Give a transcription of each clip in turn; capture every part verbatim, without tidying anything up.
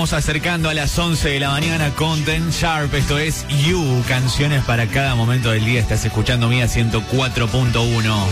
estamos acercando a las once de la mañana con Ten Sharp. Esto es You, canciones para cada momento del día. Estás escuchando Mía ciento cuatro punto uno.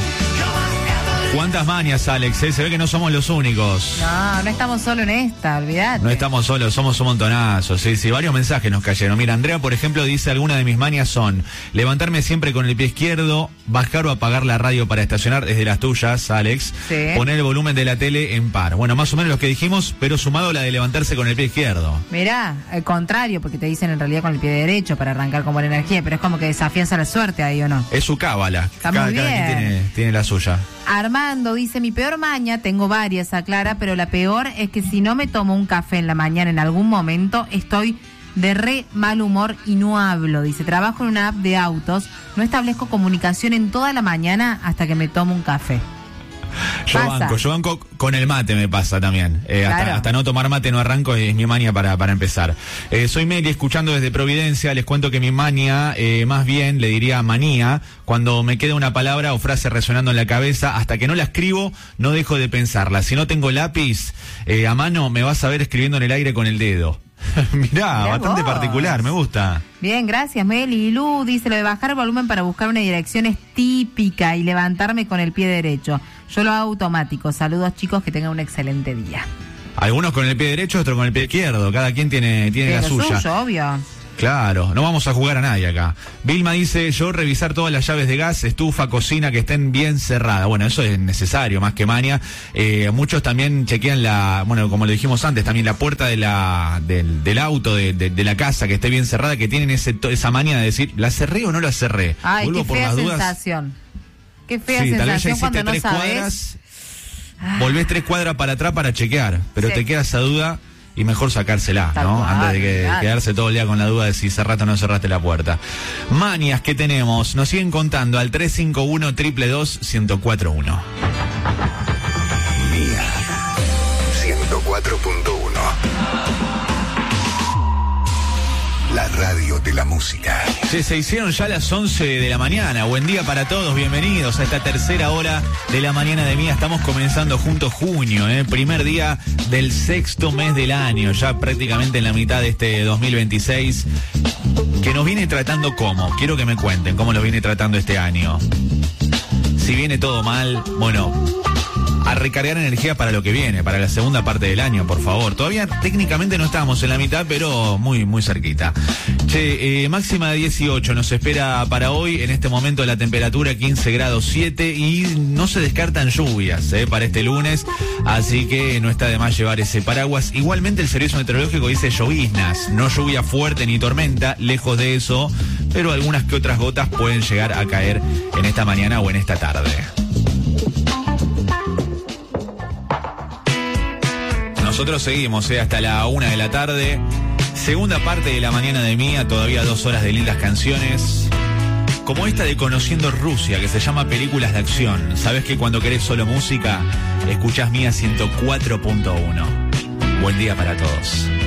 ¿Cuántas mañas, Alex? ¿Eh? Se ve que no somos los únicos. No, no estamos solo en esta, olvidate. No estamos solos, somos un montonazo. Sí, sí, varios mensajes nos cayeron. Mira, Andrea, por ejemplo, dice: algunas de mis mañas son levantarme siempre con el pie izquierdo, bajar o apagar la radio para estacionar, desde las tuyas, Alex. Sí. Poner el volumen de la tele en par. Bueno, más o menos lo que dijimos, pero sumado la de levantarse con el pie izquierdo. Mirá, al contrario, porque te dicen en realidad con el pie derecho para arrancar con buena energía, pero es como que desafías a la suerte ahí, ¿o no? Es su cábala. Está Cada, muy cada bien. quien tiene, tiene la suya. Armando dice: mi peor maña, tengo varias, aclara, pero la peor es que si no me tomo un café en la mañana en algún momento, estoy de re mal humor y no hablo. Dice: trabajo en una app de autos, no establezco comunicación en toda la mañana hasta que me tomo un café. Yo Pasa. banco, yo banco con el mate, me pasa también. Eh, Claro. hasta, hasta no tomar mate no arranco, es mi manía para, para empezar. Eh, soy Meli, escuchando desde Providencia. Les cuento que mi manía, eh, más bien le diría manía, cuando me queda una palabra o frase resonando en la cabeza, hasta que no la escribo, no dejo de pensarla. Si no tengo lápiz eh, a mano, me vas a ver escribiendo en el aire con el dedo. Mirá, Mirá bastante vos. particular, me gusta. Bien, gracias, Meli. Y Lu dice: lo de bajar el volumen para buscar una dirección es típica y levantarme con el pie derecho. Yo lo hago automático. Saludos, chicos, que tengan un excelente día. Algunos con el pie derecho, otros con el pie izquierdo. Cada quien tiene, tiene Pero la suya. suyo, obvio. Claro, no vamos a jugar a nadie acá. Vilma dice: yo revisar todas las llaves de gas, estufa, cocina, que estén bien cerradas. Bueno, eso es necesario, más que maña. Eh, muchos también chequean la, bueno, como lo dijimos antes, también la puerta de la, del, del auto, de, de, de la casa, que esté bien cerrada, que tienen ese, esa maña de decir: ¿la cerré o no la cerré? Ay, Vuelvo qué por fea las dudas. sensación. Qué fea Sí, tal vez ya sensación cuando hiciste no tres sabes. cuadras, volvés tres cuadras para atrás para chequear, pero Sí. te queda esa duda. Y mejor sacársela, Tal ¿no? cual, Antes de que claro. quedarse todo el día con la duda de si cerraste o no cerraste la puerta. Manias que tenemos, nos siguen contando al tres cinco uno, dos dos dos, uno cero cuatro uno. Mía ciento cuatro punto uno. La radio de la música. Sí, se hicieron ya las once de la mañana. Buen día para todos, bienvenidos a esta tercera hora de la mañana de Mía. Estamos comenzando juntos junio, ¿eh? Primer día del sexto mes del año, ya prácticamente en la mitad de este dos mil veintiséis. Que nos viene tratando como, quiero que me cuenten cómo nos viene tratando este año. Si viene todo mal, bueno, a recargar energía para lo que viene, para la segunda parte del año, por favor. Todavía técnicamente no estamos en la mitad, pero muy, muy cerquita. Che, eh, máxima de dieciocho nos espera para hoy. En este momento la temperatura quince grados siete y no se descartan lluvias eh, para este lunes, así que no está de más llevar ese paraguas. Igualmente el servicio meteorológico dice lloviznas, no lluvia fuerte ni tormenta, lejos de eso, pero algunas que otras gotas pueden llegar a caer en esta mañana o en esta tarde. Nosotros seguimos eh, hasta la una de la tarde. Segunda parte de la mañana de Mía, todavía dos horas de lindas canciones. Como esta de Conociendo Rusia, que se llama Películas de Acción. Sabes que cuando querés solo música, escuchás Mía ciento cuatro punto uno. Buen día para todos.